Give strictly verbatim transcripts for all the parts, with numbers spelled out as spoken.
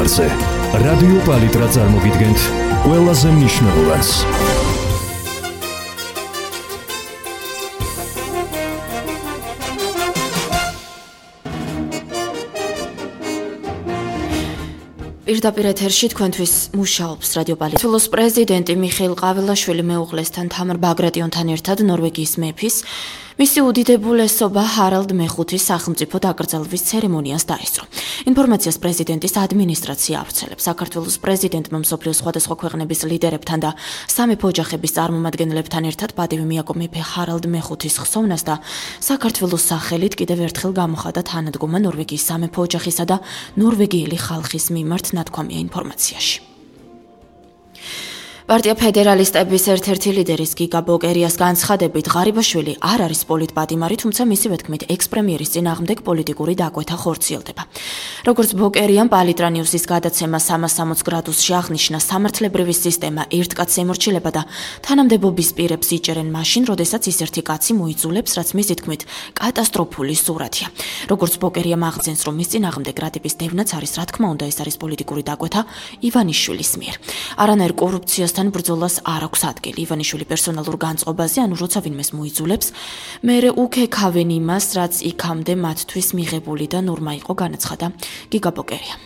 ბულევარზე. რადიო პალიტრა წარმოგიდგენთ ყველაზე მნიშვნელოვანს. პირდაპირ ეთერში თქვენთვის მუშაობს რადიო პალიტრა. თულოს პრეზიდენტი მიხეილ ყაველაშვილი მეუღლესთან თამარ ბაგრატიონთან ერთად ნორვეგიის მეფის მისი უდიდებულესობა ჰარალდ მეხუთის სახელმწიფო დაკრძალვის ცერემონიას დაესწრო. ინფორმაციას პრეზიდენტის ადმინისტრაცია ავრცელებს. საქართველოს პრეზიდენტმა მსოფლიოს სხვადასხვა ქვეყნების ლიდერებთან და სამეფო ოჯახების წარმომადგენლებთან ერთად პატივი მიაგო მეფე ჰარალდ მეხუთის ხსოვნას და საქართველოს სახელით კიდევ ერთხელ გამოხატა თანადგომა ნორვეგიის სამეფო ოჯახისა და ნორვეგიელი ხალხის მიმართ, ნათქვამია ინფორმაციაში. პარტია ფედერალისტების ერთ-ერთი ლიდერის გიგა ბოკერიას განცხადებით, ღარიბაშვილი არ არის პოლიტპატიმარი, თუმცა მისივე თქმით, ექს-პრემიერის წინააღმდეგ პოლიტიკური დაკვეთა ხორციელდება. როგორც ბოკერიამ პალიტრა ნიუსის გადაცემა სამას სამოცი გრადუსში აღნიშნა, სამართლებრივი სისტემა ერთკაც ემორჩილება და თანამდებობის პირებს იჭერენ მაშინ, როდესაც ის ერთი კაცი მოიძულებს, რაც მისი თქმით, კატასტროფული სურათია. როგორც ბოკერიამ აღძენს, რომ მის წინააღმდეგ რა ტიპის დევნაც არის, რა თქმა უნდა, ეს არის პოლიტიკური დაკვეთა ივანიშვილის მიერ. არანაირ კორუფციას თან ბრძოლას არ აქვს ადგილი. ივანიშვილი პერსონალურ განწყობაზე, ანუ როცა ვინმეს მოიძულებს, მერე უქექავენ იმას, რაც იქამდე მათთვის მიღებული და ნორმა იყო, განაცხადა გიგა ბოკერია.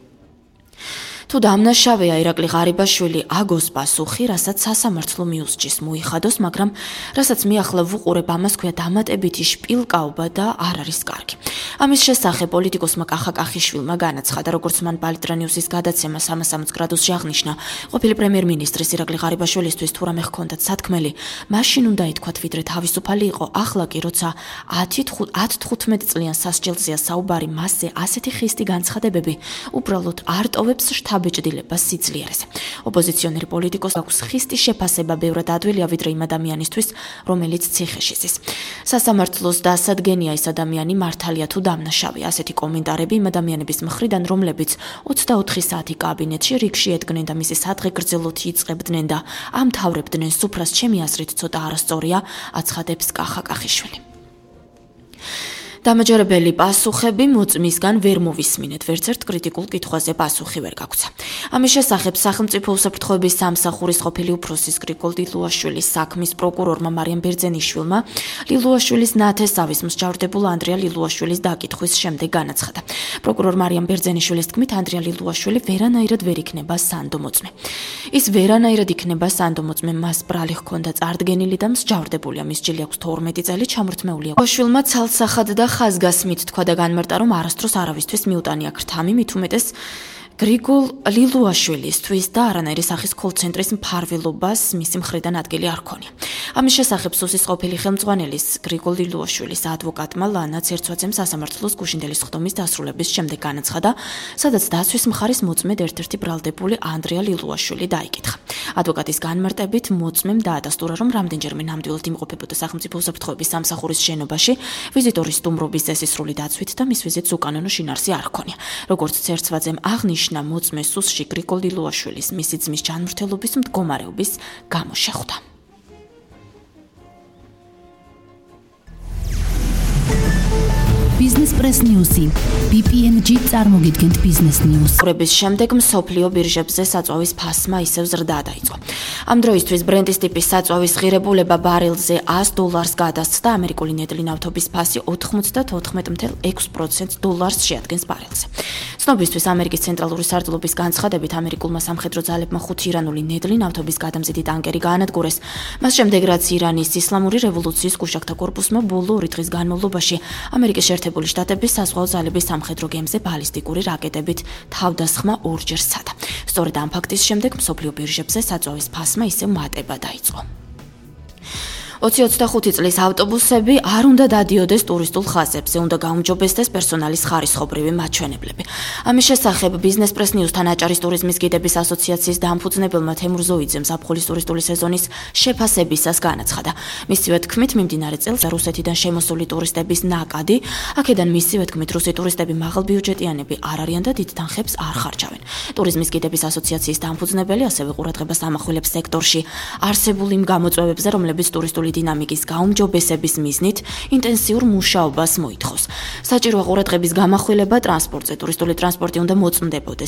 თუ დამნაშავეა ირაკლი ღარიბაშვილი აგოს პასუხი, რასაც სასამართლო მიუსჯის მოიხადოს, მაგრამ რასაც მე ახლა ვუყურებ, ამას ქვია დამატებითი შპილკაობა და არ არის კარგი. ამის შესახებ პოლიტიკოსმა კახა კახიშვილმა განაცხადა, როგორც მან პალიტრა ნიუსის გადაცემა სამას სამოცი გრადუსში აღნიშნა, ყოფილი პრემიერ-მინისტრის ირაკლი ღარიბაშვილისთვის თუ რამე ჰქონდათ სათქმელი, მაშინ უნდა ითქვათ, ვიდრე თავისუფალი იყო, ახლა კი როცა ათი თხუთმეტი წლიან სასჯელზეა საუბარი, მასზე ასეთი ხისტი განცხადებები უბრალოდ არ ტოვებს შთაბეჭდილებას სიძლიერეზე. ოპოზიციონერი პოლიტიკოს აქვს ხისტი შეფასება ბევრად ადვილია ვიდრე იმ ადამიანისთვის, რომელიც ციხეში ზის. სასამართლოს დასადგენია ის ადამიანი მართალია თუ დამნაშავეა, ასეთი კომენტარები იმ ადამიანების მხრიდან, რომლებიც ოცდაოთხი საათი კაბინეტში რიგში ედგნენ და მისი სადღეგრძელოთ იწყებდნენ და ამთავრებდნენ სუფრას, ჩემი აზრით ცოტა არასწორია, აცხადებს კახა კახიშვილი. დამაჯერებელი პასუხები მოწმისგან ვერ მოვისმინეთ, ვერც ერთ კრიტიკულ კითხვაზე პასუხი ვერ გაგვცა. ამის შესახებ სახელმწიფო უსაფრთხოების სამსახურის ყოფილი უფროსის გრიგოლ ლილუაშვილის საქმის პროკურორმა მარიამ ბერძენიშვილმა ლილუაშვილის ნათესავის მსჯავრდებულ ანდრია ლილუაშვილის დაკითხვის შემდეგ განაცხადა. პროკურორ მარიამ ბერძენიშვილის თქმით, ანდრია ლილუაშვილი ვერანაირად ვერ იქნება სანდომოწმე. ის ვერანაირად იქნება სანდომოწმე, მას ბრალი ჰქონდა წარდგენილი და მსჯავრდებულია. მის ჯილი აქვს თორმეტი წელი, ჩამორთმეულია. ლილუაშვილმა ცალსახად და ხაზგასმით თქვა და განმარტა, რომ არასდროს არავისთვის მიუტანია ქრთამი, მით უმეტეს გრიგოლ ლილუაშვილისთვის და არანაირი სახის კოლ-ცენტრის მფარველობას მისი მხრიდან ადგილი არ ჰქონია. ამის შესახებ სუსის ყოფილი ხელმძღვანელის გრიგოლ ლილუაშვილის ადვოკატმა ლანა ცერცვაძემ სასამართლოს გუშინდელი სხდომის დასრულების შემდეგ განაცხადა, სადაც დაცვის მხარის მოწმედ ერთ-ერთი ბრალდებული ანდრია ლილუაშვილი დაიკითხა. ადვოკატის განმარტებით მოწმემ დაადასტურა, რომ რამდენჯერმე ნამდვილად იმყოფებოდა სახელმწიფო უსაფრთხოების სამსახურის შენობაში ვიზიტორის სტუმრობის წესისრული დაცვით და მის ვიზიტს უკანონო შინაარსი არ ჰქონია. როგორც ცერცვაძემ აღნიშნა, მოწმე სუსში გრიგოლ ლილუაშვილის მისი ძმის ჯანმრთელობის მდგომარეობის გამო შეხვდა. Business Press News-ი ბი პი εν ჯი წარმოგიდგენთ Business News. ყურების შემდეგ მსოფლიო ბირჟებზე საწვავის ფასმა ისევ ზრდა დაიწყო. ამ დროისთვის ბრენტის ტიპის საწვავის ღირებულება ბარელზე ას დოლარს გადასცდა, ამერიკული ნედლი ნავთობის ფასი ოთხმოცდათოთხმეტ ათას ექვსს პროცენტს დოლარს შეადგენს ბარელზე. ცნობისთვის ამერიკის ცენტრალური სარდლობის განცხადებით, ამერიკულმა სამხედრო ძალებმა ხუთი ირანული ნედლი ნავთობის გადამზიდი ტანკერი გაანადგურეს. მას შემდეგ, რაც ირანის ისლამური რევოლუციის კუშაკთა კორპუსმა ბოლო ორი დღის განმავლობაში ამერიკის შეერთებული შტატების საზღვაო ძალების სამხედრო გემზე ბალისტიკური რაკეტებით თავდასხმა ორჯერ სცადა. სწორედ ამ ფაქტის შემდეგ მსოფლიო ბირჟებზე საწვავის ფასმა ისევ მატება დაიწყო. ოცი ოცდახუთი წლის ავტობუსები არ უნდა დადიოდეს ტურისტულ ხაზებზე, უნდა გაუმჯობესდეს პერსონალის ხარისხობრივი მაჩვენებლები. ამის შესახებ Business Press News-თან აჭარის ტურიზმის გიდების ასოციაციის დამფუძნებელმა თემურ ზოიძემ ზაფხულის ტურისტული სეზონის შეფასებისას განაცხადა. მისივე თქმით, მიმდინარე წელს რუსეთიდან შემოსული ტურისტების ნაკადი, აქედან მისივე თქმით, რუსი ტურისტები მაღალბიუჯეტიანები არ არიან და დიდ თანხებს არ ხარჯავენ. ტურიზმის გიდების ასოციაციის დამფუძნებელი ასევე ყურადღებას ამახვილებს სექტორში არსებულ იმ გამოწვევებზე, რომლებიც ტურისტული დინამიკის გაუმჯობესების მიზნით ინტენსიურ მუშაობას მოითხოვს. საჭიროა ყურადღების გამახვილება ტრანსპორტზე. ტურისტული ტრანსპორტი უნდა მოწმდებოდეს